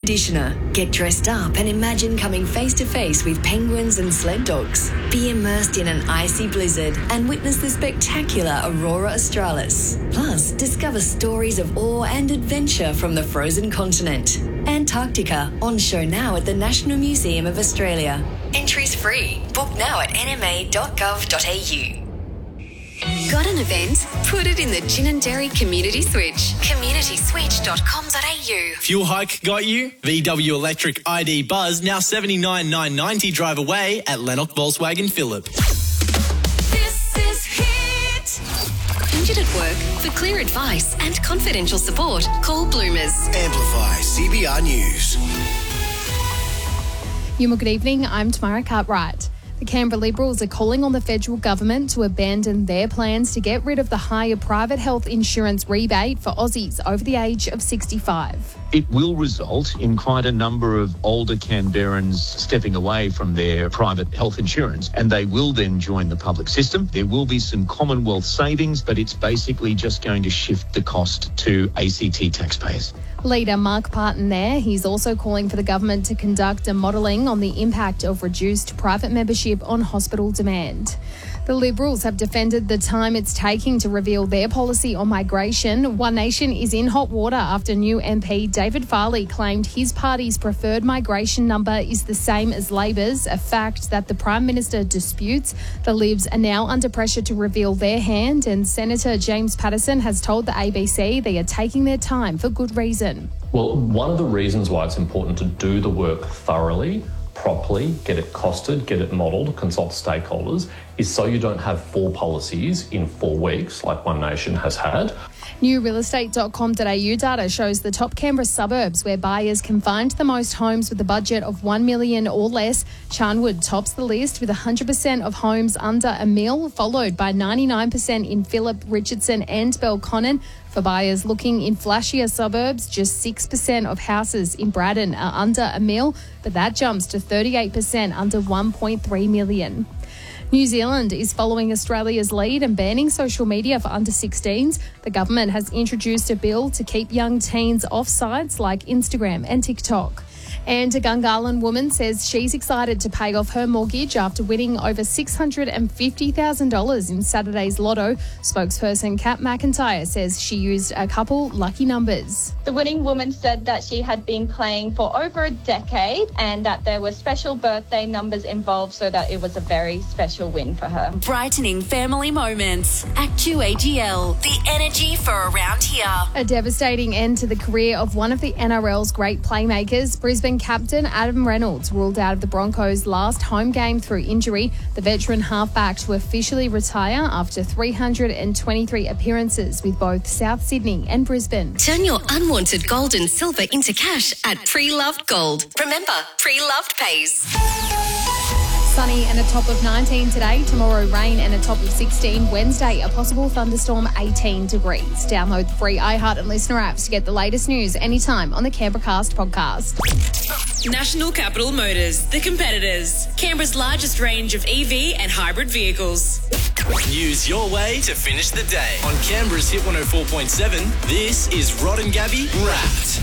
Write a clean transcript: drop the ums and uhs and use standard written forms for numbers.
conditioner. Get dressed up and imagine coming face to face with penguins and sled dogs. Be immersed in an icy blizzard and witness the spectacular Aurora Australis. Plus, discover stories of awe and adventure from the frozen continent. Antarctica, on show now at the National Museum of Australia. Entries free. Book now at nma.gov.au. Got an event? Put it in the Ginninderry Community Switch. communityswitch.com.au. Fuel hike got you? VW Electric ID Buzz now $79,990 drive away at Lennox Volkswagen Phillip. This is Hit. Injured at work? For clear advice and confidential support, call Bloomers. Amplify CBR News. Good evening, I'm Tamara Cartwright. The Canberra Liberals are calling on the federal government to abandon their plans to get rid of the higher private health insurance rebate for Aussies over the age of 65. It will result in quite a number of older Canberrans stepping away from their private health insurance, and they will then join the public system. There will be some Commonwealth savings, but it's basically just going to shift the cost to ACT taxpayers. Leader Mark Parton there. He's also calling for the government to conduct a modelling on the impact of reduced private membership on hospital demand. The Liberals have defended the time it's taking to reveal their policy on migration. One Nation is in hot water after new MP David Farley claimed his party's preferred migration number is the same as Labor's, a fact that the Prime Minister disputes. The Libs are now under pressure to reveal their hand, and Senator James Paterson has told the ABC they are taking their time for good reason. Well, one of the reasons why it's important to do the work thoroughly, properly, get it costed, get it modelled, consult stakeholders, is so you don't have 4 policies in 4 weeks like One Nation has had. New realestate.com.au data shows the top Canberra suburbs where buyers can find the most homes with a budget of $1 million or less. Charnwood tops the list with 100% of homes under $1 million, followed by 99% in Phillip, Richardson and Belconnen. For buyers looking in flashier suburbs, just 6% of houses in Braddon are under $1 million, but that jumps to 38% under $1.3 million. New Zealand is following Australia's lead and banning social media for under 16s. The government has introduced a bill to keep young teens off sites like Instagram and TikTok. And a Gungahlin woman says she's excited to pay off her mortgage after winning over $650,000 in Saturday's lotto. Spokesperson Kat McIntyre says she used a couple lucky numbers. The winning woman said that she had been playing for over a decade and that there were special birthday numbers involved, so that it was a very special win for her. Brightening family moments. Act2AGL. The energy for around here. A devastating end to the career of one of the NRL's great playmakers. Brisbane captain Adam Reynolds ruled out of the Broncos' last home game through injury. The veteran halfback to officially retire after 323 appearances with both South Sydney and Brisbane. Turn your unwanted gold and silver into cash at Pre-Loved Gold. Remember, Pre-Loved pays. Sunny and a top of 19 today. Tomorrow, rain and a top of 16. Wednesday, a possible thunderstorm, 18 degrees. Download the free iHeart and Listener apps to get the latest news anytime on the Canberra Cast podcast. National Capital Motors, the competitors. Canberra's largest range of EV and hybrid vehicles. News your way to finish the day. On Canberra's Hit 104.7, this is Rod and Gabby Wrapped.